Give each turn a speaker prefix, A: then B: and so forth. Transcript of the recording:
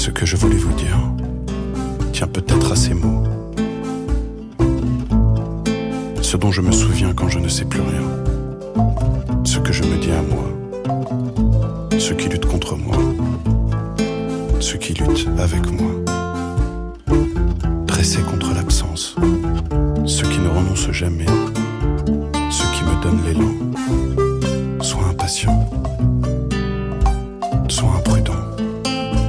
A: Ce que je voulais vous dire tient peut-être à ces mots. Ce dont je me souviens quand je ne sais plus rien. Ce que je me dis à moi. Ceux qui luttent contre moi. Ceux qui luttent avec moi. Dressés contre l'absence. Ceux qui ne renoncent jamais.